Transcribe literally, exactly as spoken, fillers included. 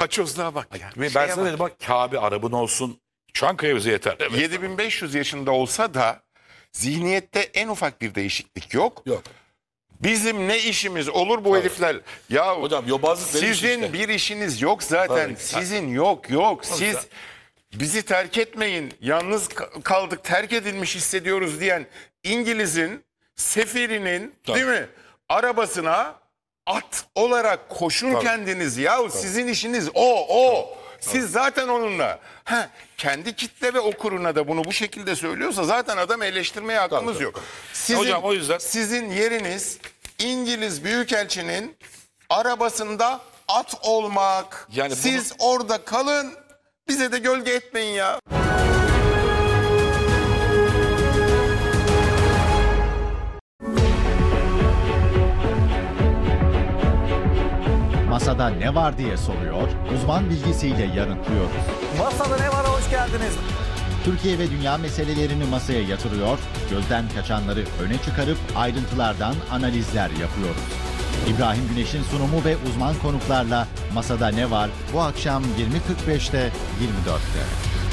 Paçozluğa bak ya. Ve ben Şeye sana bak. dedim bak Kabe arabın olsun. Çankaya bize yeter. Evet. yedi bin beş yüz yaşında olsa da zihniyette en ufak bir değişiklik yok. Yok. Bizim ne işimiz olur bu herifler? Ya Hocam yobazlık benim iş sizin işte. bir işiniz yok zaten. Tabii. Sizin yok yok. Siz Tabii. bizi terk etmeyin. Yalnız ka- kaldık, terk edilmiş hissediyoruz diyen İngiliz'in sefirinin Tabii. değil mi? Arabasına at olarak koşun Tabii. kendiniz. Ya sizin işiniz o o. Siz zaten onunla. Ha, kendi kitle ve okuruna da bunu bu şekilde söylüyorsa zaten adam eleştirmeye hakkımız Tabii, yok. tabii. Sizin, Hocam o yüzden- sizin yeriniz İngiliz Büyükelçinin arabasında at olmak. Yani bunu- Siz orada kalın, bize de gölge etmeyin ya. Masada ne var diye soruyor, uzman bilgisiyle yanıtlıyoruz. Masada ne var, hoş geldiniz. Türkiye ve dünya meselelerini masaya yatırıyor, gözden kaçanları öne çıkarıp ayrıntılardan analizler yapıyoruz. İbrahim Güneş'in sunumu ve uzman konuklarla Masada Ne Var bu akşam yirmi kırk beşte yirmi dörtte.